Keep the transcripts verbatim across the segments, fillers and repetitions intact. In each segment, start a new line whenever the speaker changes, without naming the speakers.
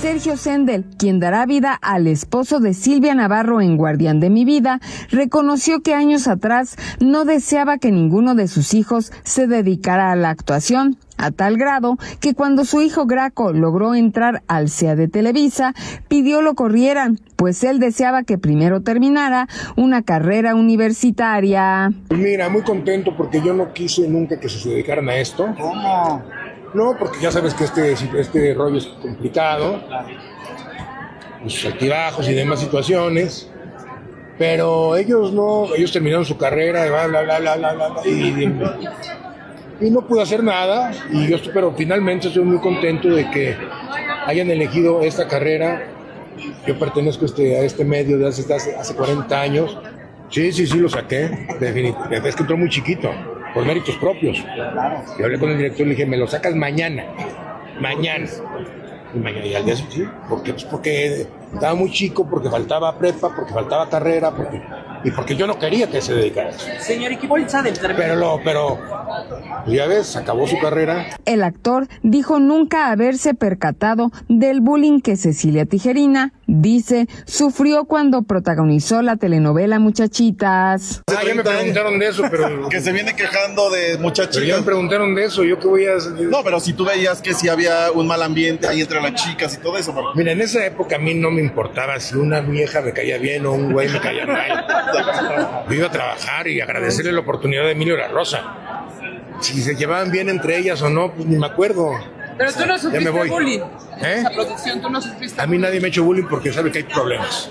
Sergio Sendel, quien dará vida al esposo de Silvia Navarro en Guardián de mi vida, reconoció que años atrás no deseaba que ninguno de sus hijos se dedicara a la actuación, a tal grado que cuando su hijo Graco logró entrar al C E A de Televisa, pidió lo corrieran, pues él deseaba que primero terminara una carrera universitaria.
Mira, muy contento porque yo no quise nunca que se dedicaran a esto.
¿Cómo?
No, porque ya sabes que este, este rollo es complicado, sus altibajos y demás situaciones, pero ellos no, ellos terminaron su carrera, bla, bla, bla, bla, bla, bla, y, y no pude hacer nada, y yo, pero finalmente estoy muy contento de que hayan elegido esta carrera. Yo pertenezco a este, a este medio de hace, hace, hace cuarenta años, sí, sí, sí, lo saqué, definitivamente, es que entró muy chiquito. Por méritos propios. Yo hablé con el director y le dije, me lo sacas mañana. Mañana. Y, mañana, y al día siguiente, sí. ¿Por qué? Pues porque estaba muy chico, porque faltaba prepa, porque faltaba carrera, porque, y porque yo no quería que se dedicara a eso.
Señor, ¿y qué piensa del término?
Pero, lo, pero, ya ves, acabó su carrera.
El actor dijo nunca haberse percatado del bullying que Cecilia Tijerina, dice, sufrió cuando protagonizó la telenovela Muchachitas.
Ah, ya me preguntaron de eso, pero...
que se viene quejando de Muchachitas.
Pero ya me preguntaron de eso, ¿yo qué voy a hacer?
No, pero si tú veías que si había un mal ambiente ahí entre las chicas y todo eso. ¿No?
Mira, en esa época a mí no me importaba si una vieja me caía bien o un güey me caía mal. Yo iba a trabajar y agradecerle la oportunidad de Emilio La Rosa. Si se llevaban bien entre ellas o no, pues ni me acuerdo.
Pero tú no sufriste bullying.
¿Eh?
Esa producción, tú no sufriste.
A mí nadie me ha hecho bullying porque sabe que hay problemas.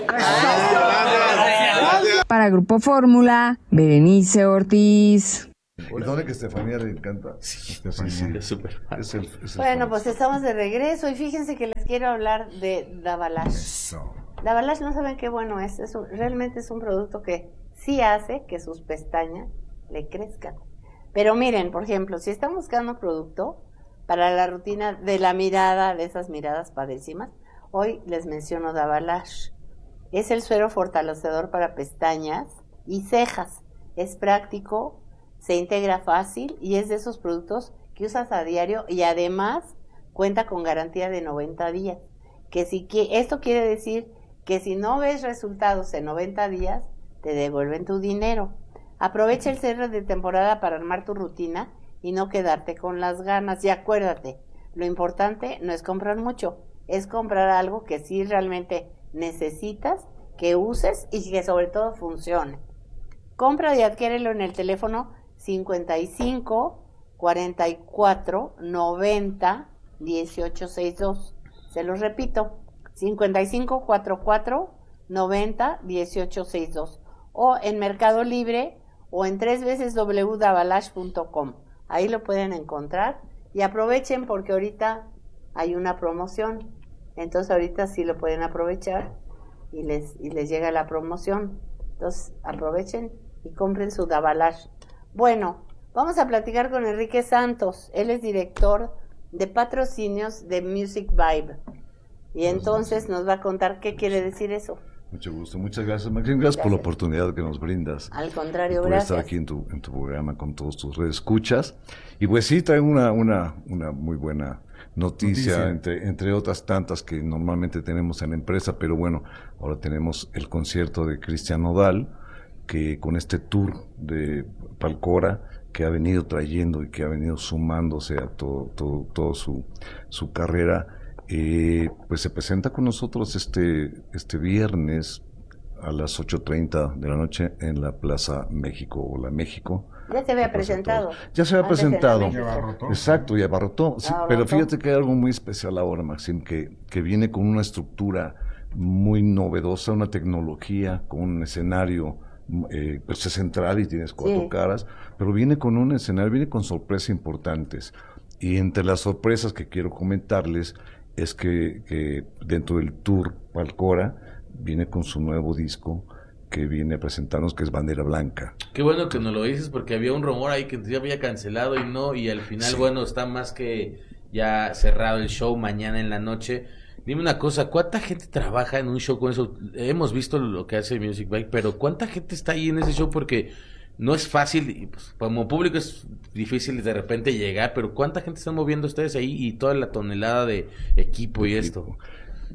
Para Grupo Fórmula, Berenice Ortiz.
Perdone que Estefanía le encanta.
Sí,
Estefanía.
sí, sí, es súper.
Es el, es el
bueno,
famoso.
pues estamos de regreso y fíjense que les quiero hablar de Davalash.
Eso.
Davalash, no saben qué bueno es. es un, realmente es un producto que sí hace que sus pestañas le crezcan. Pero miren, por ejemplo, si están buscando producto para la rutina de la mirada, de esas miradas padrísimas, hoy les menciono Davalash. Es el suero fortalecedor para pestañas y cejas. Es práctico, se integra fácil y es de esos productos que usas a diario y además cuenta con garantía de noventa días. Que si que esto quiere decir que si no ves resultados en noventa días, te devuelven tu dinero. Aprovecha el cierre de temporada para armar tu rutina y no quedarte con las ganas. Y acuérdate, lo importante no es comprar mucho, es comprar algo que sí realmente necesitas, que uses y que sobre todo funcione. Compra y adquiérelo en el teléfono cincuenta y cinco, cuarenta y cuatro, noventa, dieciocho sesenta y dos. Se los repito, cincuenta y cinco, cuarenta y cuatro, noventa, dieciocho sesenta y dos. O en Mercado Libre o en tres veces doble u davalash punto com. Ahí lo pueden encontrar y aprovechen porque ahorita hay una promoción. Entonces ahorita sí lo pueden aprovechar y les, y les llega la promoción. Entonces aprovechen y compren su Davalash. Bueno, vamos a platicar con Enrique Santos. Él es director de patrocinios de Music Vibe. Y entonces nos va a contar qué quiere decir eso.
Mucho gusto, muchas gracias, Maxim. Gracias, gracias por la oportunidad que nos brindas.
Al contrario,
por
gracias.
estar aquí en tu, en tu programa con todos tus redes escuchas. Y pues sí, trae una, una, una muy buena noticia, noticia. Entre, entre otras tantas que normalmente tenemos en la empresa, pero bueno, ahora tenemos el concierto de Cristian Nodal, que con este tour de Palcora, que ha venido trayendo y que ha venido sumándose a todo, todo, todo su, su carrera. Eh, pues se presenta con nosotros este este viernes a las ocho treinta de la noche en la Plaza México o la México.
Ya se había presentado.
Ya se había presentado.
Ya
abarrotó. Exacto, y abarrotó. Sí, pero fíjate que hay algo muy especial ahora, Maxim, que, que viene con una estructura muy novedosa, una tecnología, con un escenario eh, pues es central y tienes cuatro sí. caras, pero viene con un escenario, viene con sorpresas importantes. Y entre las sorpresas que quiero comentarles es que, que dentro del tour Palcora viene con su nuevo disco que viene a presentarnos, que es Bandera Blanca.
Qué bueno que nos lo dices, porque había un rumor ahí que ya había cancelado y no, y al final, sí. bueno, está más que ya cerrado el show mañana en la noche. Dime una cosa, ¿cuánta gente trabaja en un show con eso? Hemos visto lo que hace Music Bike, pero ¿cuánta gente está ahí en ese show? Porque no es fácil, y pues, como público es difícil de repente llegar, pero ¿cuánta gente están moviendo ustedes ahí y toda la tonelada de equipo y equipo. esto?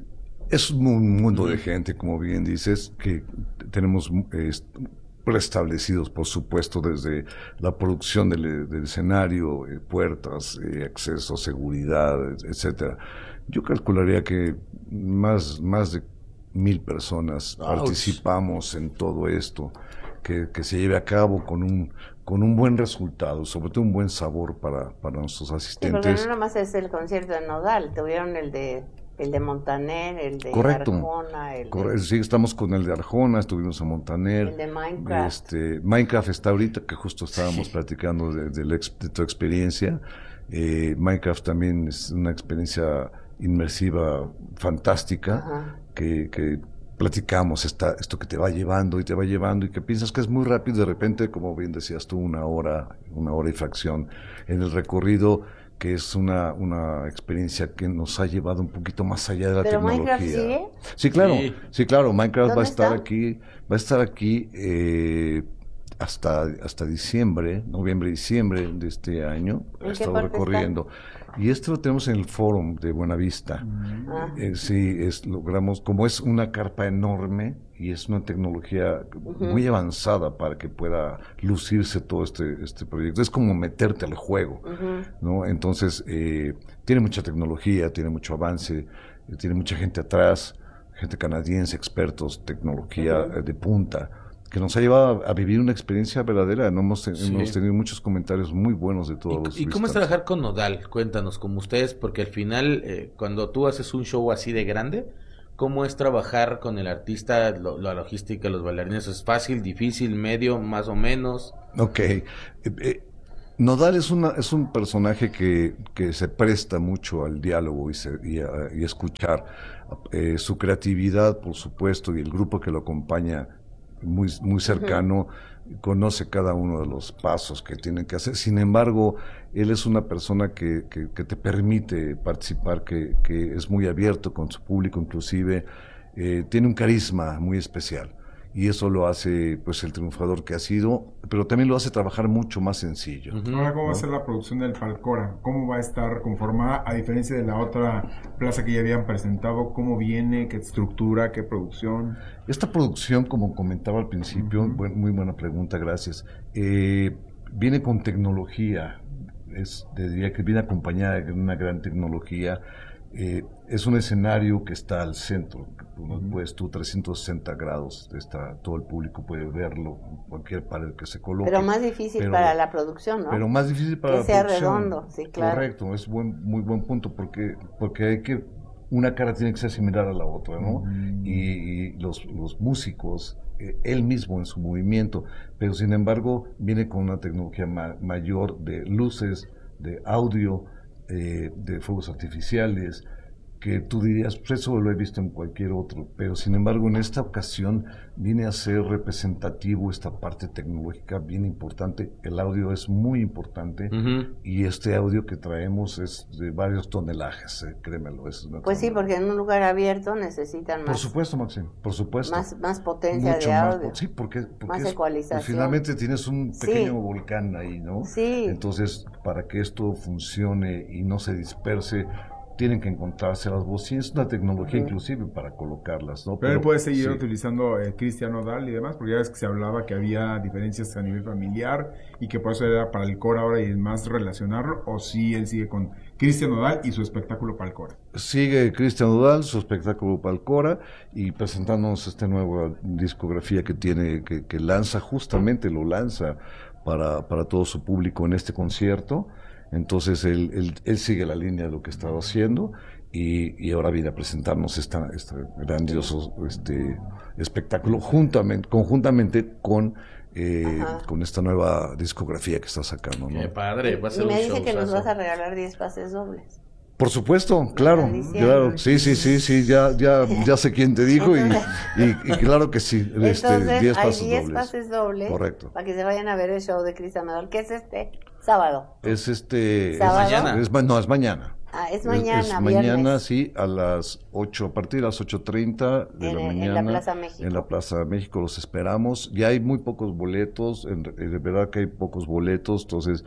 Es un mundo de gente, como bien dices, que tenemos eh, preestablecidos, por supuesto, desde la producción del, del escenario, eh, puertas, eh, acceso, seguridad, etcétera. Yo calcularía que más, más de mil personas Ouch. participamos en todo esto, que, que se lleve a cabo con un con un buen resultado, sobre todo un buen sabor para, para nuestros asistentes.
Sí, porque no nomás es el concierto de Nodal, tuvieron el de el de Montaner, el de
Correcto.
Arjona, el
Correcto.
de...
Sí, estamos con el de Arjona, estuvimos en Montaner.
El de Minecraft.
Este, Minecraft está ahorita, que justo estábamos sí. platicando de, de, ex, de tu experiencia. Eh, Minecraft también es una experiencia inmersiva fantástica, que, que platicamos esta, esto que te va llevando y te va llevando y que piensas que es muy rápido, de repente, como bien decías tú, una hora, una hora y fracción en el recorrido, que es una, una experiencia que nos ha llevado un poquito más allá de la
¿Pero
tecnología.
Minecraft sigue?
Sí, claro, sí, sí claro, Minecraft va a estar
está?
aquí, va a estar aquí eh, hasta, hasta diciembre, noviembre, diciembre de este año, ha estado recorriendo. Está? Y esto lo tenemos en el Fórum de Buenavista.
Ah.
Eh, sí, es, logramos, como es una carpa enorme y es una tecnología uh-huh. muy avanzada para que pueda lucirse todo este, este proyecto. Es como meterte al juego, uh-huh. ¿no? Entonces, eh, tiene mucha tecnología, tiene mucho avance, eh, tiene mucha gente atrás, gente canadiense, expertos, tecnología uh-huh. eh, de punta, que nos ha llevado a, a vivir una experiencia verdadera. No hemos, sí. hemos tenido muchos comentarios muy buenos de todos
¿Y,
los
¿Y cómo es trabajar con Nodal? Cuéntanos, como ustedes, porque al final, eh, cuando tú haces un show así de grande, ¿cómo es trabajar con el artista, lo, la logística, los bailarines? ¿Es fácil, difícil, medio, más o menos?
Ok. Eh, eh, Nodal es, una, es un personaje que, que se presta mucho al diálogo y, se, y, a, y a escuchar. Eh, su creatividad, por supuesto, y el grupo que lo acompaña muy, muy cercano, uh-huh. conoce cada uno de los pasos que tienen que hacer. Sin embargo, él es una persona que, que, que te permite participar, que, que es muy abierto con su público, inclusive eh, tiene un carisma muy especial. Y eso lo hace, pues, el triunfador que ha sido, pero también lo hace trabajar mucho más sencillo.
Uh-huh. Ahora, ¿cómo ¿no? va a ser la producción del Falcora? ¿Cómo va a estar conformada, a diferencia de la otra plaza que ya habían presentado? ¿Cómo viene? ¿Qué estructura? ¿Qué producción?
Esta producción, como comentaba al principio, uh-huh. buen, muy buena pregunta, gracias. Eh, viene con tecnología, es, diría que viene acompañada de una gran tecnología. Eh, es un escenario que está al centro, uh-huh. pues tú trescientos sesenta grados, está, todo el público puede verlo, cualquier pared que se coloque.
Pero más difícil pero, para la producción, ¿no?
Pero más difícil para
que
la
sea
producción.
Redondo, sí, claro.
Correcto, es buen, muy buen punto, porque, porque hay que, una cara tiene que ser similar a la otra, ¿no? Uh-huh. Y, y los, los músicos, eh, él mismo en su movimiento, pero sin embargo viene con una tecnología ma- mayor de luces, de audio, eh, de fuegos artificiales, que tú dirías, pues eso lo he visto en cualquier otro, pero sin embargo en esta ocasión viene a ser representativo esta parte tecnológica bien importante. El audio es muy importante, uh-huh. y este audio que traemos es de varios tonelajes, eh, créemelo. Es una
pues tonelada. Sí, porque en un lugar abierto necesitan más.
Por supuesto, Maxim, por supuesto.
Más, más potencia
Mucho
de audio.
Más, sí, porque, porque
más
es,
ecualización.
Pues finalmente tienes un pequeño
sí.
volcán ahí, ¿no?
Sí.
Entonces, para que esto funcione y no se disperse, tienen que encontrarse las bocinas, es una tecnología uh-huh. inclusive para colocarlas, ¿no?
Pero, Pero él puede seguir sí. utilizando eh, Cristian Nodal y demás, porque ya ves que se hablaba que había diferencias a nivel familiar y que por eso era para el coro ahora y es más relacionarlo, o si sí, él sigue con Cristian Nodal y su espectáculo para el coro.
Sigue Cristian Nodal, su espectáculo para el coro, y presentándonos esta nueva discografía que tiene, que, que lanza, justamente lo lanza para, para todo su público en este concierto. Entonces él, él, él sigue la línea de lo que estaba haciendo y, y ahora viene a presentarnos esta, este grandioso este espectáculo juntamente, conjuntamente con eh, con esta nueva discografía que está sacando, ¿no?
Qué padre, va a ser
y me
un
dice
showzazo.
Que nos vas a regalar diez pases dobles.
Por supuesto, claro, claro, sí, sí, sí, sí, ya, ya, ya sé quién te dijo. Entonces, y, y, y claro que sí,
entonces,
este, diez pases
hay diez
dobles.
pases dobles.
Correcto.
Para que se vayan a ver el show de Cristian Nodal, que es este sábado.
Es este,
¿Sábado?
Es mañana. Es, no, es mañana.
Ah, es mañana,
Es, es mañana, sí, a las ocho, a partir de las ocho treinta de
en,
la mañana.
En la Plaza México.
En la Plaza México los esperamos. Ya hay muy pocos boletos, en, de verdad que hay pocos boletos, entonces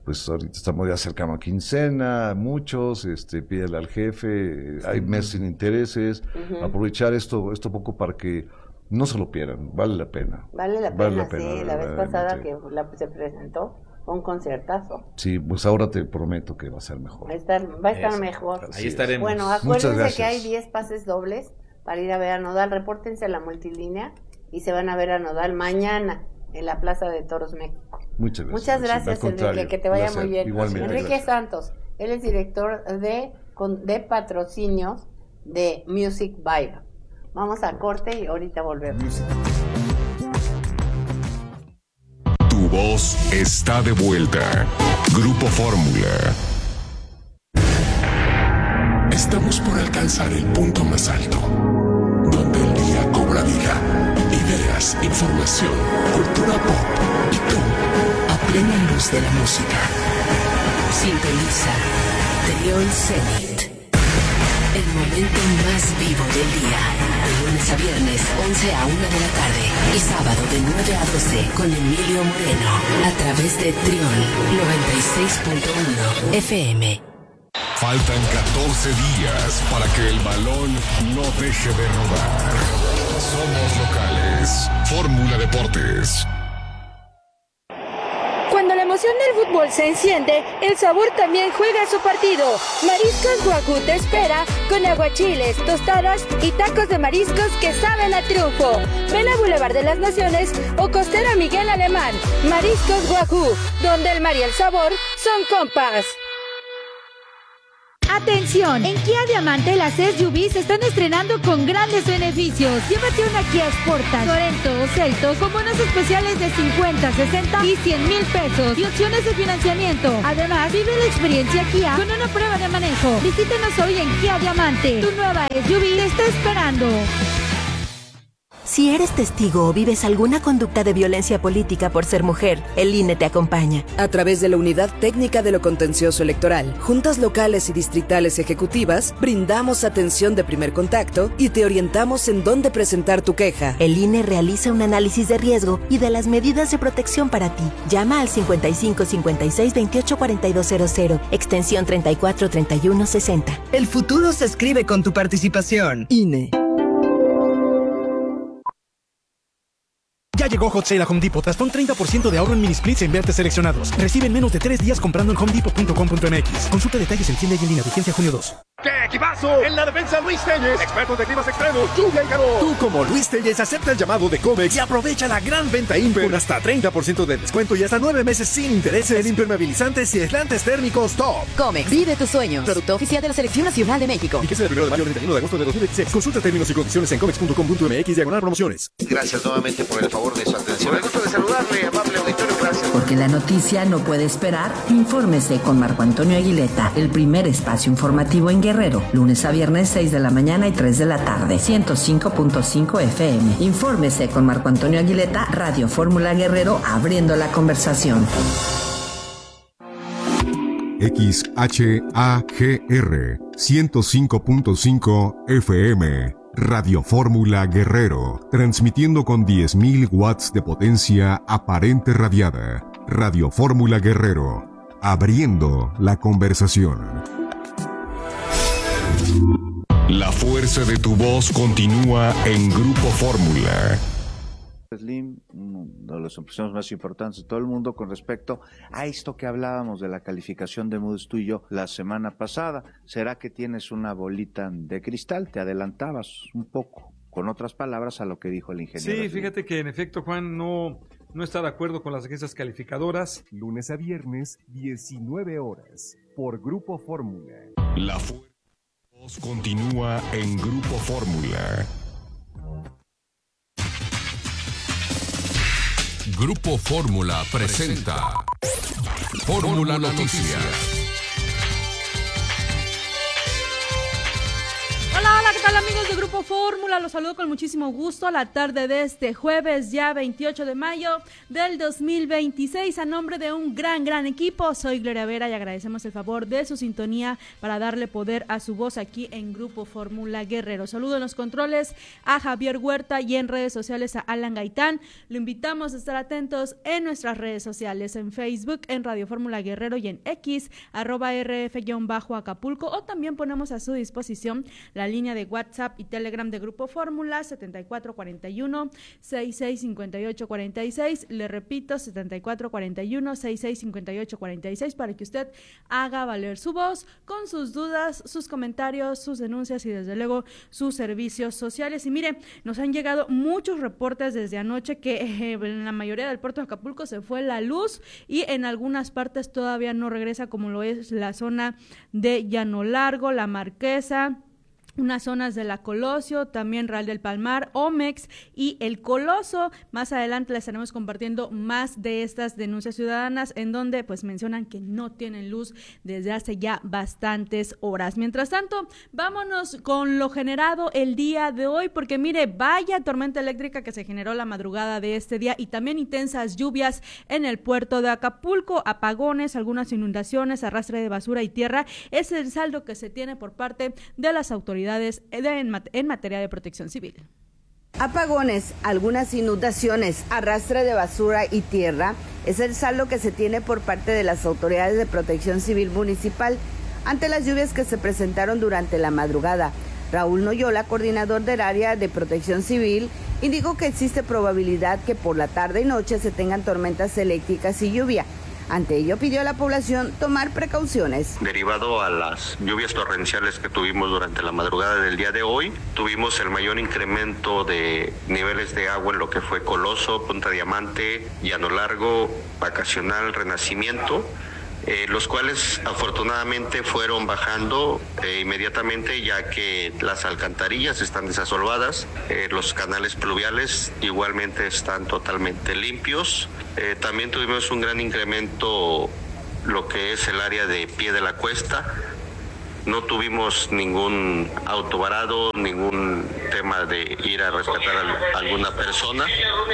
pues ahorita estamos ya cercano a quincena, muchos, este, pídele al jefe, hay meses sin intereses, uh-huh. aprovechar esto, esto poco para que no se lo pierdan, vale la pena.
Vale la
vale
pena,
la pena
sí, la vez pasada que la, se presentó, fue un concertazo.
Sí, pues ahora te prometo que va a ser mejor.
Va a estar, va a estar
Eso.
mejor.
Ahí estaremos.
Bueno, acuérdense que hay diez pases dobles para ir a ver a Nodal, repórtense a la multilínea y se van a ver a Nodal mañana en la Plaza de Toros México.
Muchas gracias.
Muchas gracias, Enrique, que te vaya placer. Muy bien.
Igualmente,
Enrique
gracias.
Santos, él es director de, de patrocinios de Music Vibe. Vamos a corte y ahorita volvemos.
Tu voz está de vuelta. Grupo Fórmula.
Estamos por alcanzar el punto más alto, donde el día cobra vida. Ideas, información, cultura pop y tú, a plena luz de la música.
Sintoniza Triol Zenit. El momento más vivo del día. De lunes a viernes, once a una de la tarde. Y sábado de nueve a doce con Emilio Moreno. A través de Triol noventa y seis punto uno F M.
Faltan catorce días para que el balón no deje de rodar. Somos locales. Fórmula Deportes.
Cuando la emoción del fútbol se enciende, el sabor también juega su partido. Mariscos Wagyu te espera con aguachiles, tostadas y tacos de mariscos que saben a triunfo. Ven a Boulevard de las Naciones o Costera Miguel Alemán. Mariscos Wagyu, donde el mar y el sabor son compas.
¡Atención! En Kia Diamante las S U Vs se están estrenando con grandes beneficios. Llévate una Kia Sportage, Sorento o Seltos con bonos especiales de cincuenta, sesenta y cien mil pesos y opciones de financiamiento. Además, vive la experiencia Kia con una prueba de manejo. Visítenos hoy en Kia Diamante. Tu nueva S U V te está esperando.
Si eres testigo o vives alguna conducta de violencia política por ser mujer, el I N E te acompaña.
A través de la Unidad Técnica de lo Contencioso Electoral, juntas locales y distritales ejecutivas, brindamos atención de primer contacto y te orientamos en dónde presentar tu queja.
El I N E realiza un análisis de riesgo y de las medidas de protección para ti. Llama al cincuenta y cinco, cincuenta y seis, veintiocho, cuarenta y dos cero cero, extensión treinta y cuatro, treinta y uno, sesenta.
El futuro se escribe con tu participación. I N E.
Ya llegó Hot Sale a Home Depot. Hasta un treinta por ciento de ahorro en mini splits en vertes seleccionados. Recibe en menos de tres días comprando en home depot punto com punto m x. Consulta detalles en tienda y en línea. Vigencia junio dos.
¡Qué equipazo! En la defensa Luis Telles, expertos de climas extremos, lluvia y calor.
Tú como Luis Telles acepta el llamado de Comex y aprovecha la gran venta Imper con hasta treinta por ciento de descuento y hasta nueve meses sin intereses en impermeabilizantes y aislantes térmicos top.
Comex, vive tus sueños. Producto oficial de la Selección Nacional de México.
Fíjese del primero de mayo al treinta y uno de agosto de dos mil veintiséis. Consulta términos y condiciones en comex punto com punto m x diagonal promociones.
Gracias nuevamente por el favor de su atención. Me gusta de saludarle, amable auditorio. Gracias.
Porque la noticia no puede esperar. Infórmese con Marco Antonio Aguileta, el primer espacio informativo en Guerrero, lunes a viernes seis de la mañana y tres de la tarde, ciento cinco punto cinco F M. Infórmese con Marco Antonio Aguileta, Radio Fórmula Guerrero, abriendo la conversación.
X H A G R ciento cinco punto cinco F M. Radio Fórmula Guerrero, transmitiendo con diez mil watts de potencia aparente radiada. Radio Fórmula Guerrero, abriendo la conversación. La fuerza de tu voz continúa en Grupo Fórmula.
Slim, uno de los empresarios más importantes de todo el mundo, con respecto a esto que hablábamos de la calificación de Moody's tú y yo la semana pasada. ¿Será que tienes una bolita de cristal? Te adelantabas un poco, con otras palabras, a lo que dijo el ingeniero.
Sí, fíjate que en efecto, Juan, no, no está de acuerdo con las agencias calificadoras.
Lunes a viernes, diecinueve horas, por Grupo Fórmula. La fuerza de tu voz continúa en Grupo Fórmula.
Grupo Fórmula presenta Fórmula Noticias.
Hola, hola, ¿qué tal
amigos de Grupo Fórmula? Los saludo con muchísimo gusto a la tarde de este jueves, ya veintiocho de mayo del dos mil veintiséis. A nombre de un gran, gran equipo, soy Gloria Vera y agradecemos el favor de su sintonía para darle poder a su voz aquí en Grupo Fórmula Guerrero. Saludo en los controles a Javier Huerta y en redes sociales a Alan Gaitán. Lo invitamos a estar atentos en nuestras redes sociales, en Facebook, en Radio Fórmula Guerrero y en X, arroba rf-acapulco, o también ponemos a su disposición la línea de WhatsApp y Telegram de Grupo Fórmula setenta y cuatro cuarenta y uno, sesenta y seis cincuenta y ocho cuarenta y seis. Le repito, setenta y cuatro cuarenta y uno, sesenta y seis cincuenta y ocho cuarenta y seis, para que usted haga valer su voz con sus dudas, sus comentarios, sus denuncias y desde luego sus servicios sociales. Y mire, nos han llegado muchos reportes desde anoche que eh, en la mayoría del puerto de Acapulco se fue la luz y en algunas partes todavía no regresa, como lo es la zona de Llano Largo, La Marquesa, unas zonas de la Colosio, también Real del Palmar, Omex y El Coloso. Más adelante les estaremos compartiendo más de estas denuncias ciudadanas en donde pues mencionan que no tienen luz desde hace ya bastantes horas. Mientras tanto, vámonos con lo generado el día de hoy, porque mire, vaya tormenta eléctrica que se generó la madrugada de este día y también intensas lluvias en el puerto de Acapulco, apagones, algunas inundaciones, arrastre de basura y tierra. Es el saldo que se tiene por parte de las autoridades en materia de protección civil.
Apagones, algunas inundaciones, arrastre de basura y tierra es el saldo que se tiene por parte de las autoridades de protección civil municipal ante las lluvias que se presentaron durante la madrugada. Raúl Noyola, coordinador del área de protección civil, indicó que existe probabilidad que por la tarde y noche se tengan tormentas eléctricas y lluvia. Ante ello, pidió a la población tomar precauciones.
Derivado a las lluvias torrenciales que tuvimos durante la madrugada del día de hoy, tuvimos el mayor incremento de niveles de agua en lo que fue Coloso, Punta Diamante, Llano Largo, Vacacional, Renacimiento, eh, los cuales afortunadamente fueron bajando eh, inmediatamente, ya que las alcantarillas están desasolvadas, eh, los canales pluviales igualmente están totalmente limpios. Eh, también tuvimos un gran incremento lo que es el área de Pie de la Cuesta. No tuvimos ningún auto varado, ningún tema de ir a rescatar a alguna persona.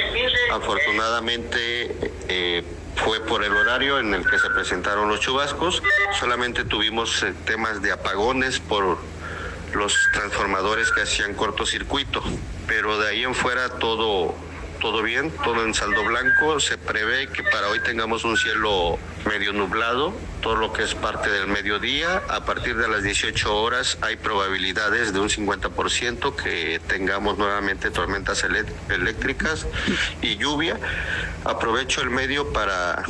Afortunadamente eh, fue por el horario en el que se presentaron los chubascos. Solamente tuvimos eh, temas de apagones por los transformadores que hacían cortocircuito, pero de ahí en fuera todo... Todo bien, todo en saldo blanco. Se prevé que para hoy tengamos un cielo medio nublado, todo lo que es parte del mediodía. A partir de las dieciocho horas hay probabilidades de un cincuenta por ciento que tengamos nuevamente tormentas eléctricas y lluvia. Aprovecho el medio para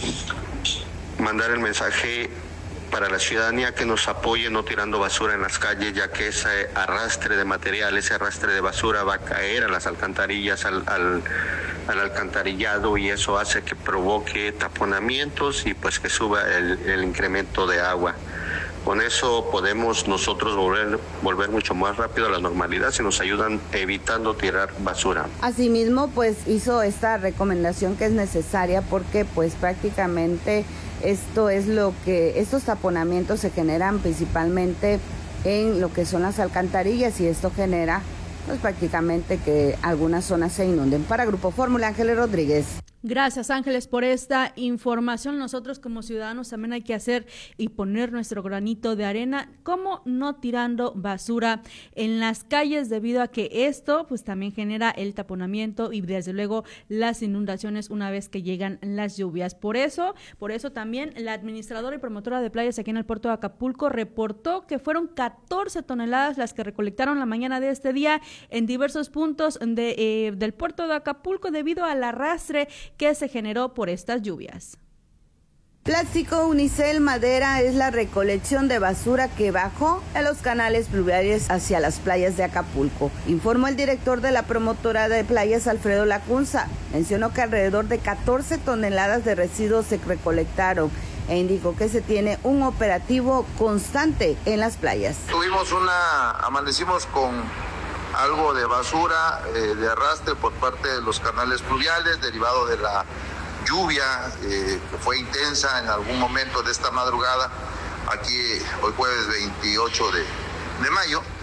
mandar el mensaje para la ciudadanía que nos apoye no tirando basura en las calles, ya que ese arrastre de material, ese arrastre de basura va a caer a las alcantarillas, al, al, al alcantarillado, y eso hace que provoque taponamientos y pues que suba el, el incremento de agua. Con eso podemos nosotros volver, volver mucho más rápido a la normalidad si nos ayudan evitando tirar basura.
Asimismo, pues hizo esta recomendación que es necesaria porque pues prácticamente esto es lo que, estos taponamientos se generan principalmente en lo que son las alcantarillas y esto genera pues prácticamente que algunas zonas se inunden. Para Grupo Fórmula, Ángeles Rodríguez.
Gracias, Ángeles, por esta información. Nosotros como ciudadanos también hay que hacer y poner nuestro granito de arena, como no tirando basura en las calles, debido a que esto pues también genera el taponamiento y desde luego las inundaciones una vez que llegan las lluvias. Por eso, por eso también la administradora y promotora de playas aquí en el puerto de Acapulco reportó que fueron catorce toneladas las que recolectaron la mañana de este día en diversos puntos de, eh, del puerto de Acapulco debido al arrastre que se generó por estas lluvias.
Plástico, unicel, madera es la recolección de basura que bajó a los canales pluviales hacia las playas de Acapulco, informó el director de la promotora de playas, Alfredo Lacunza. Mencionó que alrededor de catorce toneladas de residuos se recolectaron e indicó que se tiene un operativo constante en las playas.
Tuvimos una, amanecimos con algo de basura, eh, de arrastre por parte de los canales pluviales, derivado de la lluvia eh, que fue intensa en algún momento de esta madrugada, aquí hoy jueves veintiocho de mayo.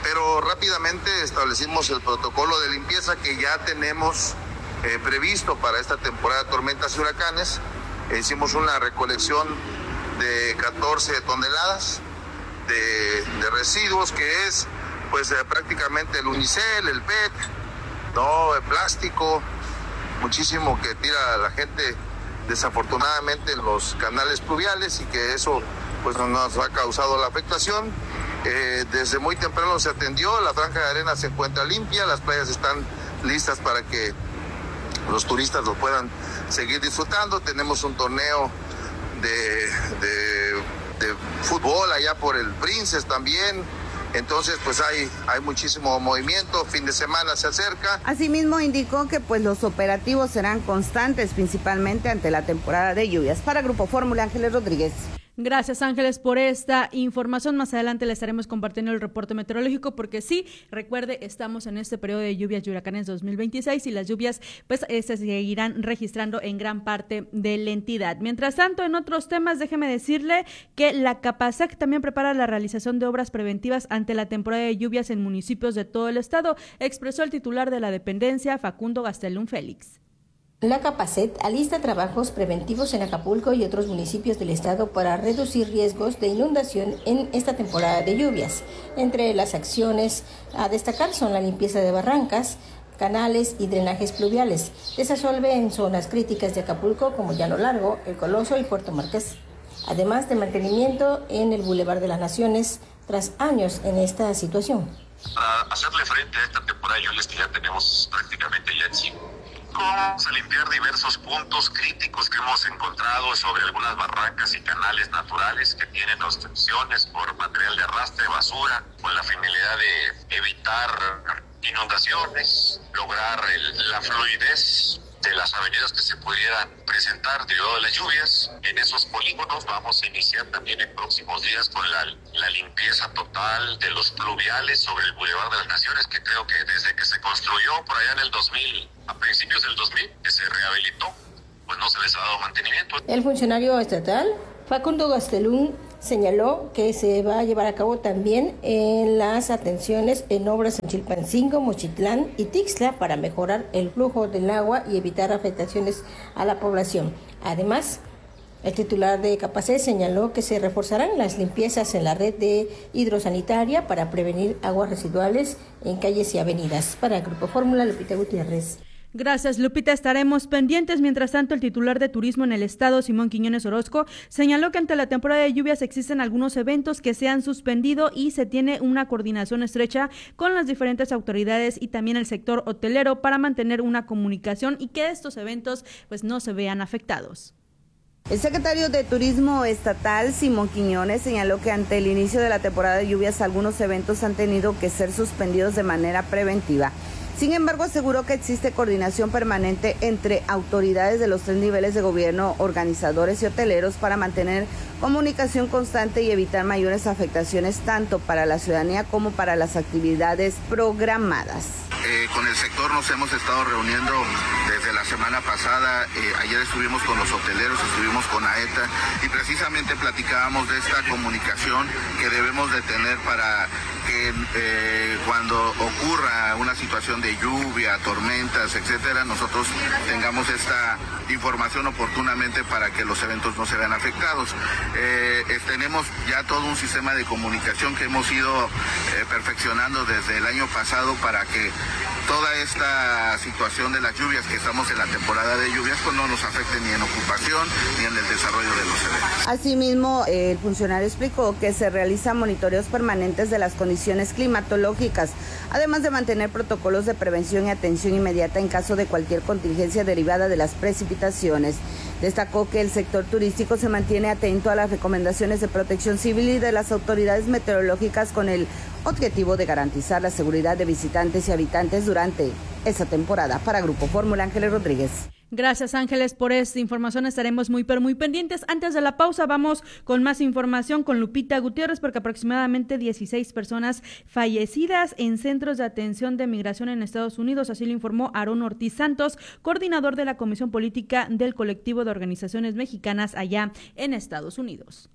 pero rápidamente establecimos el protocolo de limpieza que ya tenemos eh, previsto para esta temporada de tormentas y huracanes. Eh, hicimos una recolección de catorce toneladas de, de residuos, que es pues eh, prácticamente el unicel, el P E T, no, el plástico, muchísimo que tira la gente desafortunadamente en los canales pluviales, y que eso pues nos ha causado la afectación. Eh, desde muy temprano se atendió, la franja de arena se encuentra limpia, las playas están listas para que los turistas lo puedan seguir disfrutando. Tenemos un torneo de, de, de fútbol allá por el Princes también. Entonces, pues hay, hay muchísimo movimiento, fin de semana se acerca.
Asimismo, indicó que pues los operativos serán constantes, principalmente ante la temporada de lluvias. Para Grupo Fórmula, Ángeles Rodríguez.
Gracias, Ángeles, por esta información. Más adelante le estaremos compartiendo el reporte meteorológico, porque sí, recuerde, estamos en este periodo de lluvias y huracanes dos mil veintiséis, y las lluvias pues eh, se seguirán registrando en gran parte de la entidad. Mientras tanto, en otros temas, déjeme decirle que la Capasec también prepara la realización de obras preventivas ante la temporada de lluvias en municipios de todo el estado, expresó el titular de la dependencia, Facundo Gastelum Félix.
La Capacet alista trabajos preventivos en Acapulco y otros municipios del estado para reducir riesgos de inundación en esta temporada de lluvias. Entre las acciones a destacar son la limpieza de barrancas, canales y drenajes pluviales, desasolve en zonas críticas de Acapulco como Llano Largo, El Coloso y Puerto Marqués, además de mantenimiento en el Boulevard de las Naciones tras años en esta situación.
Para hacerle frente a esta temporada de lluvias que ya tenemos prácticamente ya encima, vamos a limpiar diversos puntos críticos que hemos encontrado sobre algunas barrancas y canales naturales que tienen obstrucciones por material de arrastre, basura, con la finalidad de evitar inundaciones, lograr el, la fluidez de las avenidas que se pudieran presentar derivado de las lluvias. En esos polígonos vamos a iniciar también en próximos días con la, la limpieza total de los pluviales sobre el Boulevard de las Naciones, que creo que desde que se construyó por allá en el dos mil, a principios del dos mil, que se rehabilitó, pues no se les ha dado mantenimiento.
El funcionario estatal, Facundo Gastelum, señaló que se va a llevar a cabo también en las atenciones en obras en Chilpancingo, Mochitlán y Tixla para mejorar el flujo del agua y evitar afectaciones a la población. Además, el titular de Capacet señaló que se reforzarán las limpiezas en la red de hidrosanitaria para prevenir aguas residuales en calles y avenidas. Para el Grupo Fórmula, Lupita Gutiérrez.
Gracias, Lupita. Estaremos pendientes. Mientras tanto, el titular de Turismo en el Estado, Simón Quiñones Orozco, señaló que ante la temporada de lluvias existen algunos eventos que se han suspendido y se tiene una coordinación estrecha con las diferentes autoridades y también el sector hotelero para mantener una comunicación y que estos eventos pues no se vean afectados.
El secretario de Turismo Estatal, Simón Quiñones, señaló que ante el inicio de la temporada de lluvias algunos eventos han tenido que ser suspendidos de manera preventiva. Sin embargo, aseguró que existe coordinación permanente entre autoridades de los tres niveles de gobierno, organizadores y hoteleros para mantener comunicación constante y evitar mayores afectaciones tanto para la ciudadanía como para las actividades programadas.
Eh, con el sector nos hemos estado reuniendo desde la semana pasada. Eh, ayer estuvimos con los hoteleros, estuvimos con AETA y precisamente platicábamos de esta comunicación que debemos de tener para que eh, cuando ocurra una situación de lluvia, tormentas, etcétera, nosotros tengamos esta información oportunamente para que los eventos no se vean afectados. Eh, eh, tenemos ya todo un sistema de comunicación que hemos ido eh, perfeccionando desde el año pasado para que toda esta situación de las lluvias, que estamos en la temporada de lluvias, pues no nos afecte ni en ocupación ni en el desarrollo de los eventos.
Asimismo, el funcionario explicó que se realizan monitoreos permanentes de las condiciones climatológicas, además de mantener protocolos de prevención y atención inmediata en caso de cualquier contingencia derivada de las precipitaciones. Destacó que el sector turístico se mantiene atento a las recomendaciones de Protección Civil y de las autoridades meteorológicas con el objetivo de garantizar la seguridad de visitantes y habitantes durante esa temporada. Para Grupo Fórmula, Ángeles Rodríguez.
Gracias, Ángeles, por esta información. Estaremos muy, pero muy pendientes. Antes de la pausa, vamos con más información con Lupita Gutiérrez, porque aproximadamente dieciséis personas fallecidas en centros de atención de migración en Estados Unidos. Así lo informó Aarón Ortiz Santos, coordinador de la Comisión Política del Colectivo de Organizaciones Mexicanas allá en Estados Unidos.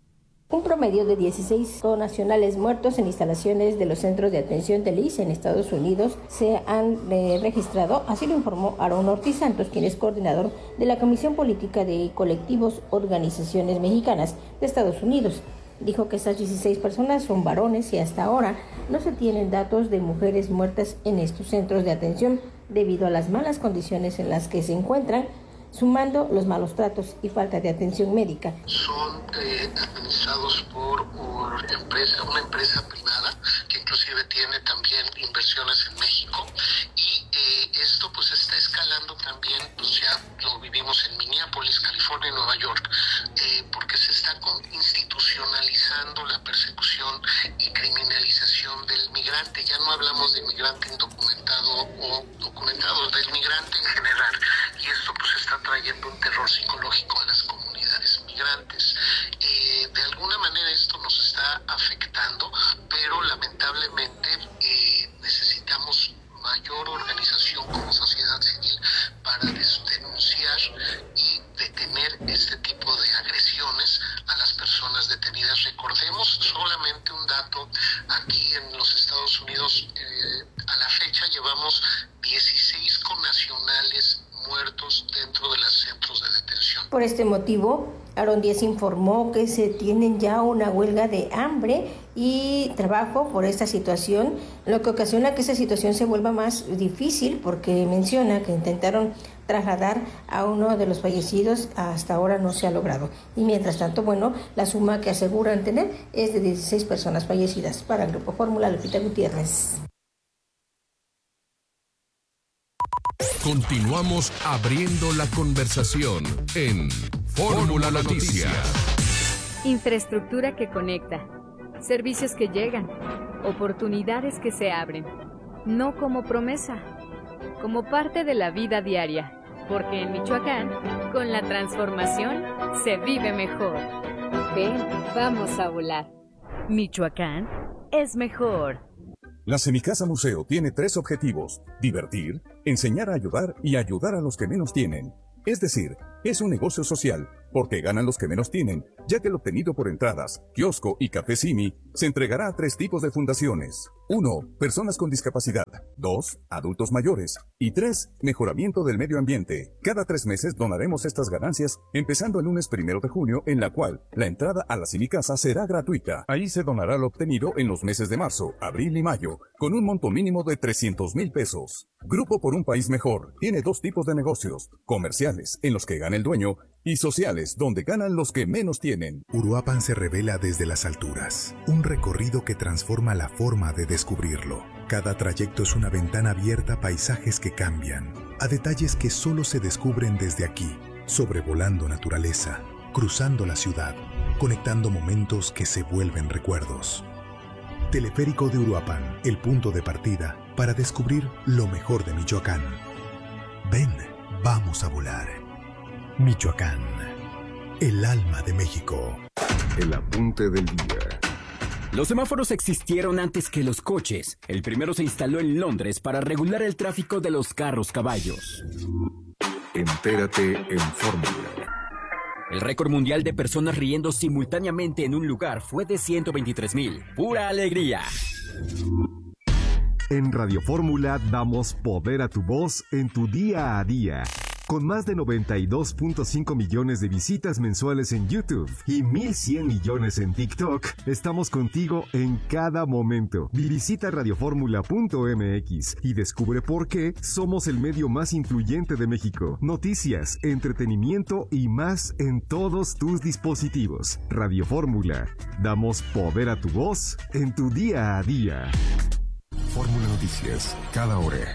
Un promedio de dieciséis connacionales muertos en instalaciones de los centros de atención del I S S S en Estados Unidos se han eh, registrado, así lo informó Aarón Ortiz Santos, quien es coordinador de la Comisión Política de Colectivos Organizaciones Mexicanas de Estados Unidos. Dijo que estas dieciséis personas son varones y hasta ahora no se tienen datos de mujeres muertas en estos centros de atención debido a las malas condiciones en las que se encuentran, sumando los malos tratos y falta de atención médica.
Son eh, administrados por una empresa, una empresa privada que inclusive tiene también inversiones en México y eh, esto pues está escalando también, pues ya lo vivimos en Minneapolis, California y Nueva York, eh, porque se está institucionalizando la persecución y criminalización del migrante. Ya no hablamos de migrante indocumentado o documentado, del migrante en general, y esto pues está trayendo un terror psicológico a las comunidades migrantes. Eh, de alguna manera esto nos está afectando, pero lamentablemente eh, necesitamos mayor organización como sociedad civil para denunciar y detener este tipo de agresiones a las personas detenidas. Recordemos solamente un dato, aquí en los Estados Unidos eh, a la fecha llevamos dieciséis connacionales muertos dentro de los centros de detención.
Por este motivo, Aarón Díaz informó que se tienen ya una huelga de hambre y trabajo por esta situación, lo que ocasiona que esa situación se vuelva más difícil, porque menciona que intentaron trasladar a uno de los fallecidos, hasta ahora no se ha logrado. Y mientras tanto, bueno, la suma que aseguran tener es de dieciséis personas fallecidas. Para el Grupo Fórmula, Lupita Gutiérrez.
Continuamos abriendo la conversación en Fórmula Noticias.
Infraestructura que conecta, servicios que llegan, oportunidades que se abren, no como promesa, como parte de la vida diaria, porque en Michoacán, con la transformación, se vive mejor. Ven, vamos a volar. Michoacán es mejor.
La Semicasa Museo tiene tres objetivos: divertir, enseñar a ayudar y ayudar a los que menos tienen. Es decir, es un negocio social, porque ganan los que menos tienen, ya que el obtenido por entradas, kiosco y café Simi se entregará a tres tipos de fundaciones. uno. Personas con discapacidad. dos. Adultos mayores. Y tres. Mejoramiento del medio ambiente. Cada tres meses donaremos estas ganancias, empezando el lunes primero de junio, en la cual la entrada a la Semicasa será gratuita. Ahí se donará lo obtenido en los meses de marzo, abril y mayo, con un monto mínimo de trescientos mil pesos. Grupo por un País Mejor tiene dos tipos de negocios: comerciales, en los que gana el dueño, y sociales, donde ganan los que menos tienen.
Uruapan se revela desde las alturas, un recorrido que transforma la forma de descubrirlo. Cada trayecto es una ventana abierta a paisajes que cambian, a detalles que solo se descubren desde aquí, sobrevolando naturaleza, cruzando la ciudad, conectando momentos que se vuelven recuerdos. Teleférico de Uruapan, el punto de partida para descubrir lo mejor de Michoacán. Ven, vamos a volar. Michoacán, el alma de México.
El apunte del día.
Los semáforos existieron antes que los coches. El primero se instaló en Londres para regular el tráfico de los carros caballos.
Entérate en Fórmula.
El récord mundial de personas riendo simultáneamente en un lugar fue de ciento veintitrés mil. ¡Pura alegría!
En Radio Fórmula damos poder a tu voz en tu día a día. Con más de noventa y dos punto cinco millones de visitas mensuales en YouTube y mil cien millones en TikTok, estamos contigo en cada momento. Visita radioformula punto m x y descubre por qué somos el medio más influyente de México. Noticias, entretenimiento y más en todos tus dispositivos. Radio Fórmula, damos poder a tu voz en tu día a día. Fórmula Noticias, cada hora.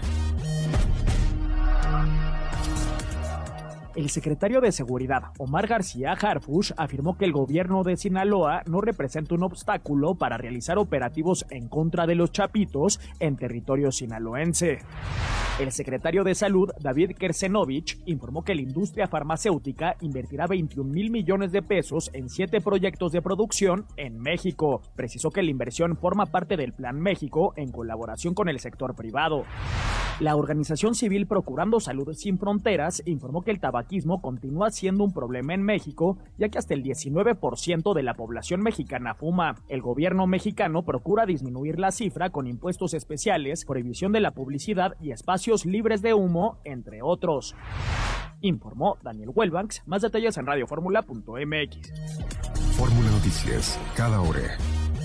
El secretario de Seguridad, Omar García Harfuch, afirmó que el gobierno de Sinaloa no representa un obstáculo para realizar operativos en contra de los chapitos en territorio sinaloense. El secretario de Salud, David Kersenovich, informó que la industria farmacéutica invertirá veintiún mil millones de pesos en siete proyectos de producción en México. Precisó que la inversión forma parte del Plan México en colaboración con el sector privado. La organización civil Procurando Salud Sin Fronteras informó que el tabaco tabaquismo continúa siendo un problema en México, ya que hasta el diecinueve por ciento de la población mexicana fuma. El gobierno mexicano procura disminuir la cifra con impuestos especiales, prohibición de la publicidad y espacios libres de humo, entre otros. Informó Daniel Huelbanks. Más detalles en radioformula punto m x.
Fórmula Noticias, cada hora.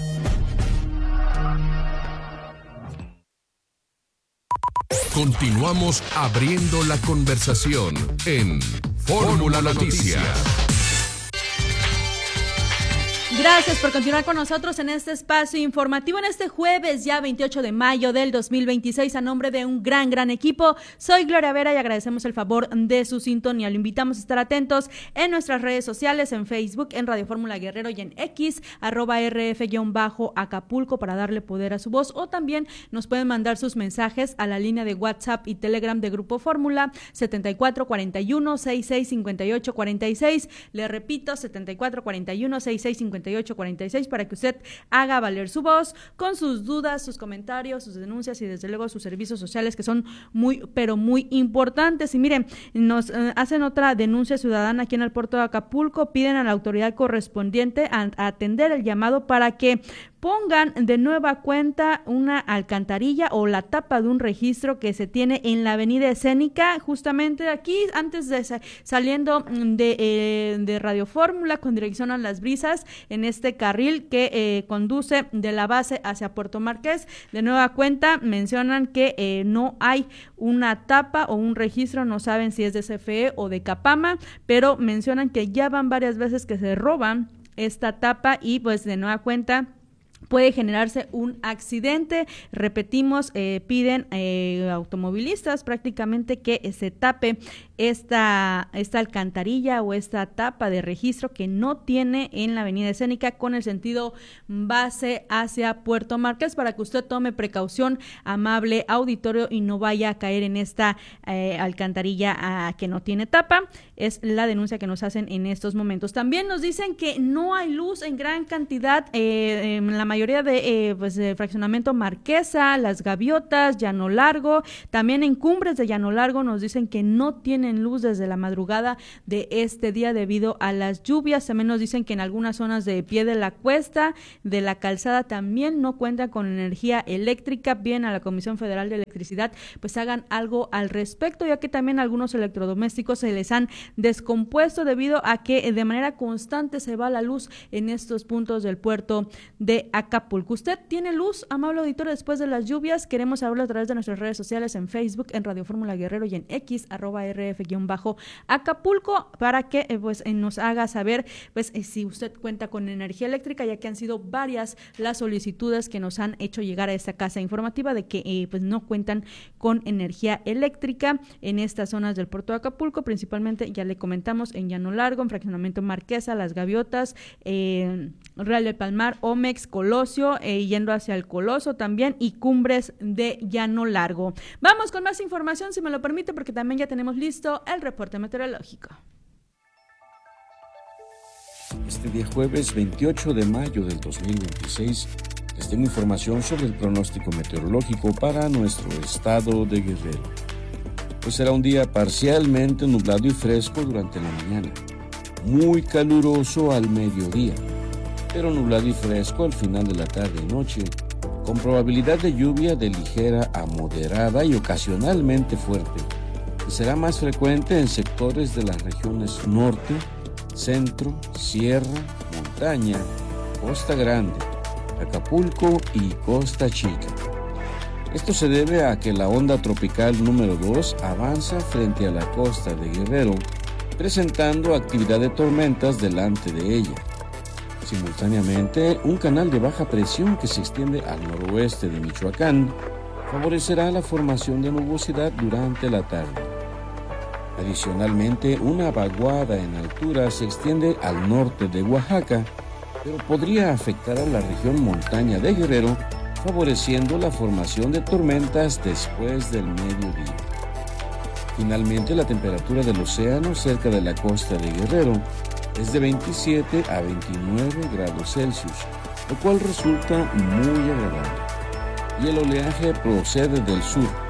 Continuamos abriendo la conversación en Fórmula Noticias.
Gracias por continuar con nosotros en este espacio informativo en este jueves ya veintiocho de mayo del dos mil veintiséis. A nombre de un gran, gran equipo, soy Gloria Vera y agradecemos el favor de su sintonía. Lo invitamos a estar atentos en nuestras redes sociales, en Facebook, en Radio Fórmula Guerrero y en X, arroba rf-acapulco para darle poder a su voz, o también nos pueden mandar sus mensajes a la línea de WhatsApp y Telegram de Grupo Fórmula setenta y cuatro cuarenta y uno, sesenta y seis cincuenta y ocho cuarenta y seis. Le repito, setenta y cuatro cuarenta y uno, sesenta y seis cincuenta y ocho cuarenta y seis para que usted haga valer su voz con sus dudas, sus comentarios, sus denuncias y desde luego sus servicios sociales, que son muy, pero muy importantes. Y miren, nos eh, hacen otra denuncia ciudadana aquí en el puerto de Acapulco. Piden a la autoridad correspondiente a, a atender el llamado para que pongan de nueva cuenta una alcantarilla o la tapa de un registro que se tiene en la avenida Escénica, justamente aquí antes de saliendo de, eh, de Radio Fórmula con dirección a Las Brisas, en este carril que eh, conduce de la base hacia Puerto Marqués. De nueva cuenta mencionan que eh, no hay una tapa o un registro, no saben si es de C F E o de Capama, pero mencionan que ya van varias veces que se roban esta tapa y pues de nueva cuenta puede generarse un accidente. Repetimos, eh, piden eh, automovilistas prácticamente que eh, se tape esta, esta alcantarilla o esta tapa de registro que no tiene en la avenida Escénica con el sentido base hacia Puerto Marqués, para que usted tome precaución, amable auditorio, y no vaya a caer en esta eh, alcantarilla ah, que no tiene tapa. Es la denuncia que nos hacen en estos momentos. También nos dicen que no hay luz en gran cantidad eh, en la mayoría de eh, pues, de fraccionamiento Marquesa, Las Gaviotas, Llano Largo, también en Cumbres de Llano Largo nos dicen que no tienen luz desde la madrugada de este día debido a las lluvias. También nos dicen que en algunas zonas de Pie de la Cuesta, de la Calzada, también no cuentan con energía eléctrica. Bien, a la Comisión Federal de Electricidad pues hagan algo al respecto, ya que también algunos electrodomésticos se les han descompuesto debido a que de manera constante se va la luz en estos puntos del puerto de Acapulco. ¿Usted tiene luz, amable auditorio, después de las lluvias? Queremos hablar a través de nuestras redes sociales, en Facebook, en Radio Fórmula Guerrero y en X, arroba rf-acapulco, para que eh, pues eh, nos haga saber pues eh, si usted cuenta con energía eléctrica, ya que han sido varias las solicitudes que nos han hecho llegar a esta casa informativa de que eh, pues no cuentan con energía eléctrica en estas zonas del puerto de Acapulco, principalmente ya le comentamos en Llano Largo, en fraccionamiento Marquesa, Las Gaviotas, eh, Real del Palmar, Omex, Colosio, eh, yendo hacia el Coloso también, y Cumbres de Llano Largo. Vamos con más información, si me lo permite, porque también ya tenemos listo el reporte meteorológico.
Este día jueves veintiocho de mayo del dos mil veintiséis les tengo información sobre el pronóstico meteorológico para nuestro estado de Guerrero. Pues será un día parcialmente nublado y fresco durante la mañana, muy caluroso al mediodía, pero nublado y fresco al final de la tarde y noche, con probabilidad de lluvia de ligera a moderada y ocasionalmente fuerte, que será más frecuente en sectores de las regiones norte, centro, sierra, montaña, Costa Grande, Acapulco y Costa Chica. Esto se debe a que la onda tropical número dos avanza frente a la costa de Guerrero, presentando actividad de tormentas delante de ella. Simultáneamente, un canal de baja presión que se extiende al noroeste de Michoacán favorecerá la formación de nubosidad durante la tarde. Adicionalmente, una vaguada en altura se extiende al norte de Oaxaca, pero podría afectar a la región montaña de Guerrero, favoreciendo la formación de tormentas después del mediodía. Finalmente, la temperatura del océano cerca de la costa de Guerrero es de veintisiete a veintinueve grados Celsius, lo cual resulta muy agradable. Y el oleaje procede del sur y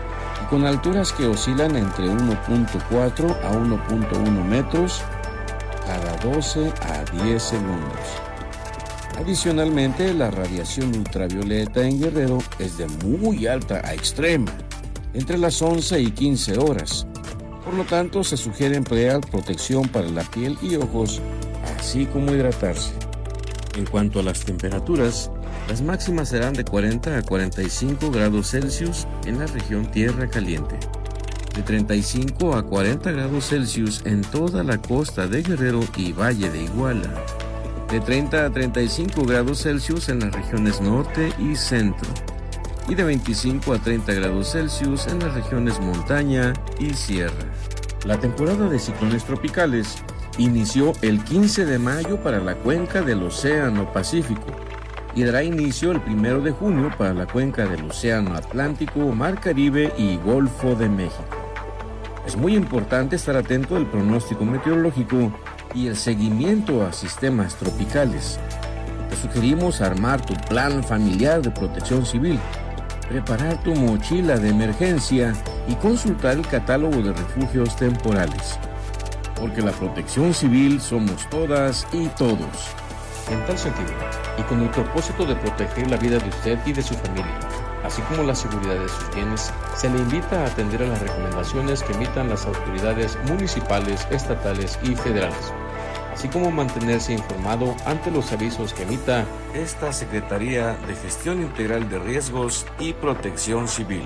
con alturas que oscilan entre uno punto cuatro a uno punto uno metros cada doce a diez segundos. Adicionalmente, la radiación ultravioleta en Guerrero es de muy alta a extrema, entre las once y quince horas. Por lo tanto, se sugiere emplear protección para la piel y ojos, así como hidratarse. En cuanto a las temperaturas, las máximas serán de cuarenta a cuarenta y cinco grados Celsius en la región Tierra Caliente, de treinta y cinco a cuarenta grados Celsius en toda la costa de Guerrero y Valle de Iguala, de treinta a treinta y cinco grados Celsius en las regiones norte y centro, y de veinticinco a treinta grados Celsius en las regiones montaña y sierra. La temporada de ciclones tropicales inició el quince de mayo para la cuenca del Océano Pacífico y dará inicio el primero de junio para la cuenca del Océano Atlántico, Mar Caribe y Golfo de México. Es muy importante estar atento al pronóstico meteorológico y el seguimiento a sistemas tropicales. Te sugerimos armar tu plan familiar de protección civil, preparar tu mochila de emergencia y consultar el catálogo de refugios temporales. Porque la protección civil somos todas y todos.
En tal sentido, y con el propósito de proteger la vida de usted y de su familia, así como la seguridad de sus bienes, se le invita a atender a las recomendaciones que emitan las autoridades municipales, estatales y federales, así como mantenerse informado ante los avisos que emita
esta Secretaría de Gestión Integral de Riesgos y Protección Civil.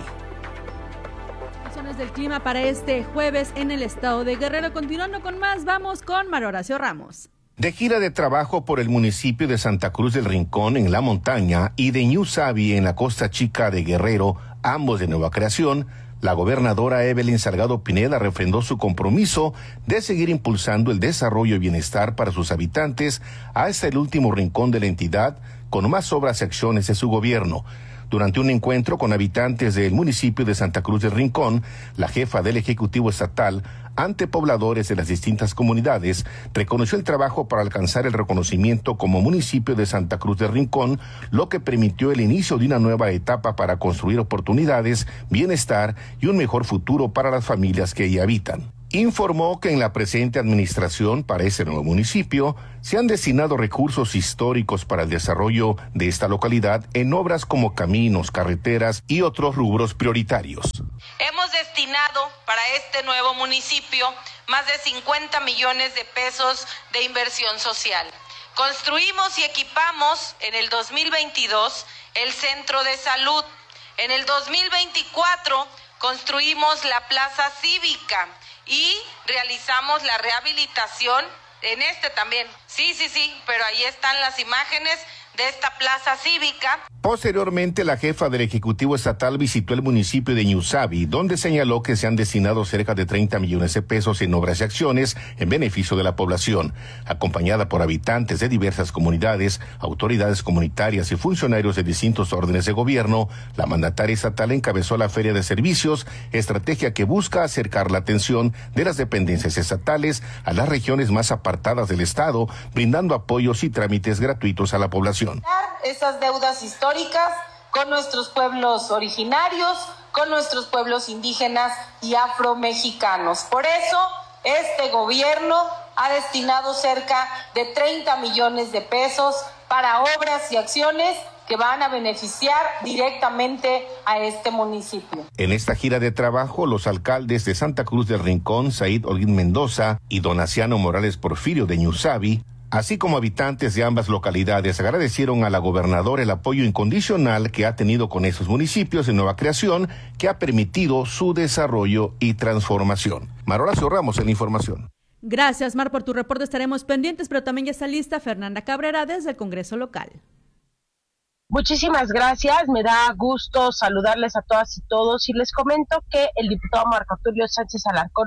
Del clima para este jueves en el estado de Guerrero. Continuando con más, vamos con Mario Horacio Ramos.
De gira de trabajo por el municipio de Santa Cruz del Rincón en la montaña y de Ñusabi en la costa chica de Guerrero, ambos de nueva creación, la gobernadora Evelyn Salgado Pineda refrendó su compromiso de seguir impulsando el desarrollo y bienestar para sus habitantes hasta el último rincón de la entidad con más obras y acciones de su gobierno. Durante un encuentro con habitantes del municipio de Santa Cruz del Rincón, la jefa del Ejecutivo Estatal, ante pobladores de las distintas comunidades, reconoció el trabajo para alcanzar el reconocimiento como municipio de Santa Cruz del Rincón, lo que permitió el inicio de una nueva etapa para construir oportunidades, bienestar y un mejor futuro para las familias que ahí habitan. Informó que en la presente administración para ese nuevo municipio se han destinado recursos históricos para el desarrollo de esta localidad en obras como caminos, carreteras y otros rubros prioritarios.
Hemos destinado para este nuevo municipio más de cincuenta millones de pesos de inversión social. Construimos y equipamos en el dos mil veintidós el centro de salud. En el dos mil veinticuatro construimos la plaza cívica y realizamos la rehabilitación en este también. Sí, sí, sí, pero ahí están las imágenes de esta plaza cívica.
Posteriormente, la jefa del Ejecutivo Estatal visitó el municipio de Ñusabi, donde señaló que se han destinado cerca de treinta millones de pesos en obras y acciones en beneficio de la población. Acompañada por habitantes de diversas comunidades, autoridades comunitarias y funcionarios de distintos órdenes de gobierno, la mandataria estatal encabezó la Feria de Servicios, estrategia que busca acercar la atención de las dependencias estatales a las regiones más apartadas del Estado, brindando apoyos y trámites gratuitos a la población.
Esas deudas históricas con nuestros pueblos originarios, con nuestros pueblos indígenas y afromexicanos. Por eso, este gobierno ha destinado cerca de treinta millones de pesos para obras y acciones que van a beneficiar directamente a este municipio.
En esta gira de trabajo, los alcaldes de Santa Cruz del Rincón, Said Holguín Mendoza y Donaciano Morales Porfirio de Ñusabi, así como habitantes de ambas localidades, agradecieron a la gobernadora el apoyo incondicional que ha tenido con esos municipios de nueva creación que ha permitido su desarrollo y transformación. Mario Horacio Ramos en la información.
Gracias, Mar, por tu reporte. Estaremos pendientes, pero también ya está lista Fernanda Cabrera desde el Congreso local.
Muchísimas gracias, me da gusto saludarles a todas y todos y les comento que el diputado Marco Tulio Sánchez Alarcón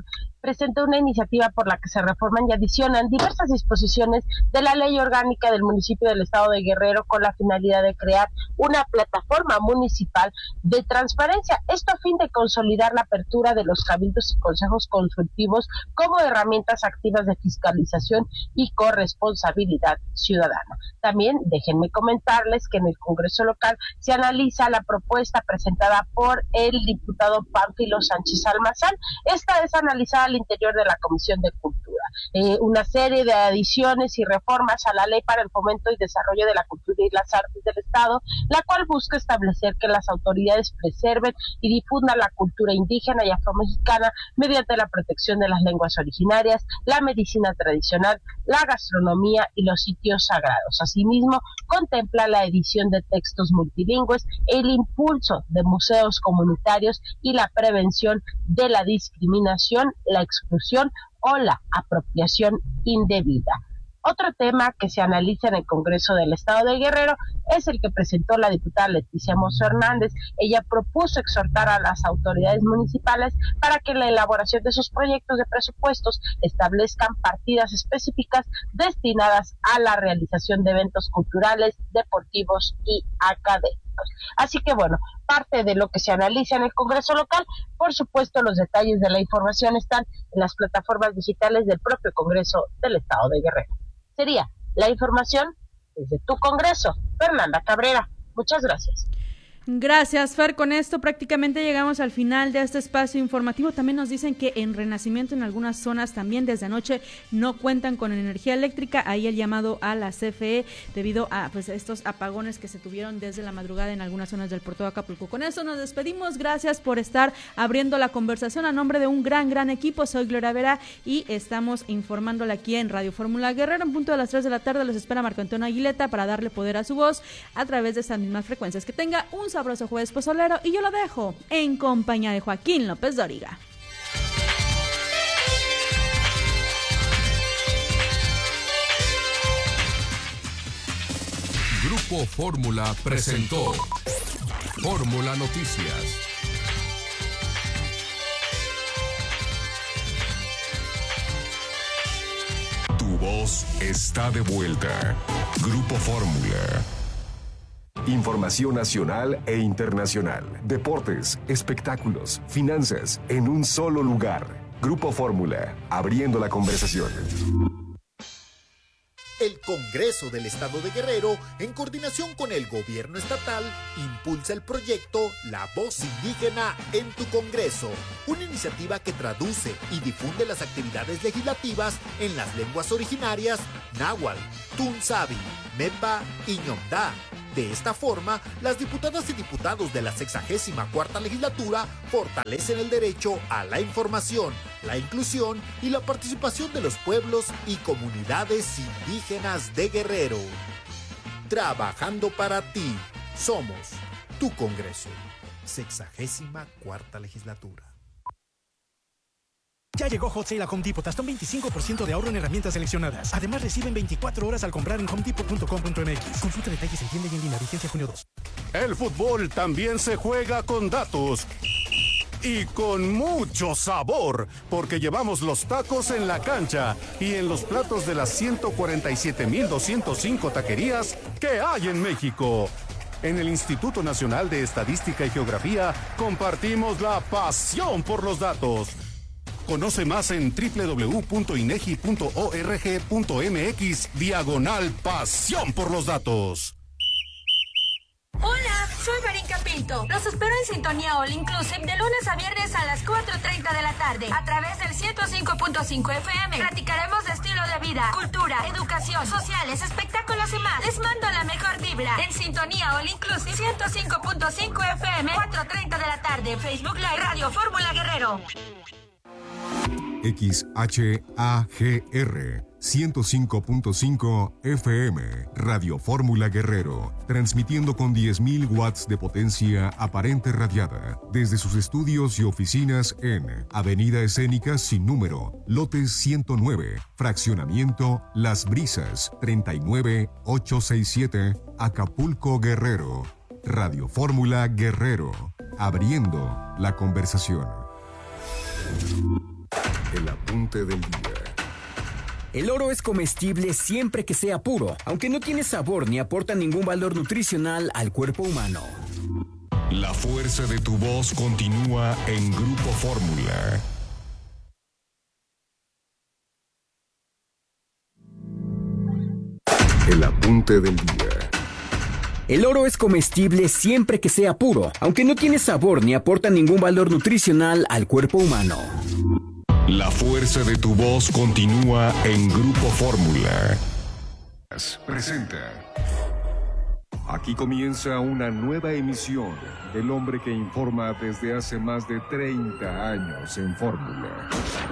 presentó una iniciativa por la que se reforman y adicionan diversas disposiciones de la Ley Orgánica del municipio del Estado de Guerrero con la finalidad de crear una plataforma municipal de transparencia. Esto a fin de consolidar la apertura de los cabildos y consejos consultivos como herramientas activas de fiscalización y corresponsabilidad ciudadana. También déjenme comentarles que en el Congreso local se analiza la propuesta presentada por el diputado Pánfilo Sánchez Almazán. Esta es analizada al interior de la Comisión de Cultura. Eh, una serie de adiciones y reformas a la Ley para el Fomento y Desarrollo de la Cultura y las Artes del Estado, la cual busca establecer que las autoridades preserven y difundan la cultura indígena y afromexicana mediante la protección de las lenguas originarias, la medicina tradicional, la gastronomía y los sitios sagrados. Asimismo, contempla la edición de textos multilingües, el impulso de museos comunitarios y la prevención de la discriminación, la exclusión o la apropiación indebida. Otro tema que se analiza en el Congreso del Estado de Guerrero es el que presentó la diputada Leticia Mozo Hernández. Ella propuso exhortar a las autoridades municipales para que en la elaboración de sus proyectos de presupuestos establezcan partidas específicas destinadas a la realización de eventos culturales, deportivos y académicos. Así que bueno, parte de lo que se analiza en el Congreso local, por supuesto los detalles de la información están en las plataformas digitales del propio Congreso del Estado de Guerrero. Sería la información desde tu Congreso. Fernanda Cabrera, muchas gracias.
Gracias, Fer. Con esto prácticamente llegamos al final de este espacio informativo. También nos dicen que en Renacimiento, en algunas zonas también desde anoche no cuentan con energía eléctrica. Ahí el llamado a la C F E debido a pues estos apagones que se tuvieron desde la madrugada en algunas zonas del puerto de Acapulco. Con eso nos despedimos. Gracias por estar abriendo la conversación a nombre de un gran, gran equipo. Soy Gloria Vera y estamos informándole aquí en Radio Fórmula Guerrero. En punto de las tres de la tarde los espera Marco Antonio Aguileta para darle poder a su voz a través de estas mismas frecuencias. Que tenga un sabroso jueves pozolero y yo lo dejo en compañía de Joaquín López Dóriga.
Grupo Fórmula presentó Fórmula Noticias. Tu voz está de vuelta. Grupo Fórmula.
Información nacional e internacional, deportes, espectáculos, finanzas, en un solo lugar. Grupo Fórmula, abriendo la conversación.
El Congreso del Estado de Guerrero, en coordinación con el gobierno estatal, impulsa el proyecto La Voz Indígena en tu Congreso, una iniciativa que traduce y difunde las actividades legislativas en las lenguas originarias náhuatl, tunzabi, mepa y ñomdá. De esta forma, las diputadas y diputados de la sexagésima cuarta legislatura fortalecen el derecho a la información, la inclusión y la participación de los pueblos y comunidades indígenas de Guerrero. Trabajando para ti, somos tu Congreso. Sexagésima cuarta legislatura.
Ya llegó Hot Sale a Home Depot, hasta un veinticinco por ciento de ahorro en herramientas seleccionadas. Además, reciben veinticuatro horas al comprar en home depot punto com punto m x. Consulta detalles en tienda y en línea, vigencia junio dos.
El fútbol también se juega con datos y con mucho sabor, porque llevamos los tacos en la cancha y en los platos de las ciento cuarenta y siete mil doscientas cinco taquerías que hay en México. En el Instituto Nacional de Estadística y Geografía compartimos la pasión por los datos. Conoce más en doble u doble u doble u punto inegi punto org punto m x diagonal pasión por los datos.
Hola, soy Marín Pinto. Los espero en Sintonía All Inclusive de lunes a viernes a las cuatro treinta de la tarde a través del ciento cinco punto cinco F M. Platicaremos de estilo de vida, cultura, educación, sociales, espectáculos y más. Les mando la mejor vibra en Sintonía All Inclusive ciento cinco punto cinco F M, cuatro treinta de la tarde. Facebook Live Radio Fórmula Guerrero.
X H A G R ciento cinco punto cinco F M, Radio Fórmula Guerrero, transmitiendo con diez mil watts de potencia aparente radiada desde sus estudios y oficinas en Avenida Escénica sin número, lote ciento nueve, fraccionamiento Las Brisas, treinta y nueve mil ochocientos sesenta y siete, Acapulco, Guerrero. Radio Fórmula Guerrero, abriendo la conversación.
El apunte del día.
El oro es comestible siempre que sea puro, aunque no tiene sabor ni aporta ningún valor nutricional al cuerpo humano.
La fuerza de tu voz continúa en Grupo Fórmula.
El apunte del día.
El oro es comestible siempre que sea puro, aunque no tiene sabor ni aporta ningún valor nutricional al cuerpo humano.
La fuerza de tu voz continúa en Grupo Fórmula.
Presenta. Aquí comienza una nueva emisión del hombre que informa desde hace más de treinta años en Fórmula.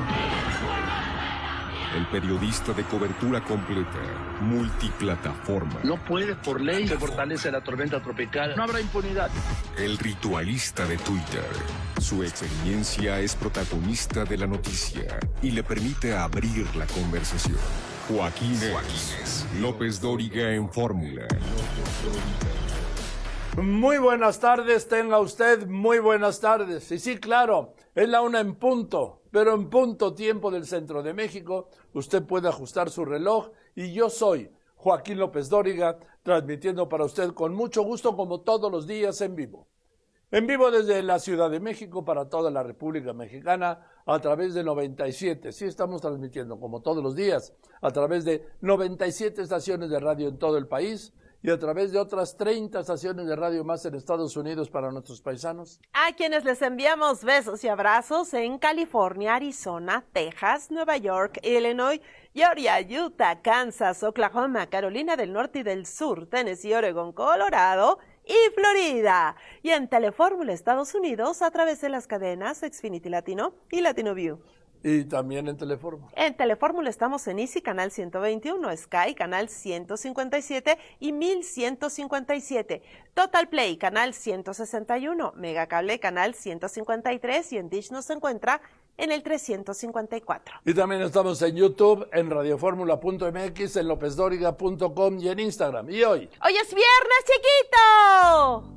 El periodista de cobertura completa, multiplataforma.
No puede, por ley, se fortalece la tormenta tropical. No habrá impunidad.
El ritualista de Twitter. Su experiencia es protagonista de la noticia y le permite abrir la conversación. Joaquín Joaquínez López Dóriga en Fórmula.
Muy buenas tardes, tenga usted muy buenas tardes. Y sí, claro, es la una en punto, pero en punto tiempo del centro de México. Usted puede ajustar su reloj y yo soy Joaquín López Dóriga, transmitiendo para usted con mucho gusto como todos los días en vivo. En vivo desde la Ciudad de México para toda la República Mexicana a través de noventa y siete. Sí, estamos transmitiendo como todos los días a través de noventa y siete estaciones de radio en todo el país y a través de otras treinta estaciones de radio más en Estados Unidos para nuestros paisanos.
A quienes les enviamos besos y abrazos en California, Arizona, Texas, Nueva York, Illinois, Georgia, Utah, Kansas, Oklahoma, Carolina del Norte y del Sur, Tennessee, Oregon, Colorado y Florida. Y en Telefórmula Estados Unidos a través de las cadenas Xfinity Latino y Latino View.
Y también en Telefórmula.
En Telefórmula estamos en Easy, canal ciento veintiuno, Sky, canal ciento cincuenta y siete y mil ciento cincuenta y siete. Total Play, canal ciento sesenta y uno, Megacable, canal ciento cincuenta y tres y en Dish nos encuentra en el trescientos cincuenta y cuatro.
Y también estamos en YouTube, en radioformula punto m x, en lópezdóriga punto com y en Instagram. Y hoy...
¡Hoy es viernes, chiquito!